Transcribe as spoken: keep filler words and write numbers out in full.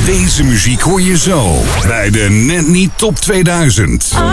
Deze muziek hoor je zo bij de Net Niet Top tweeduizend.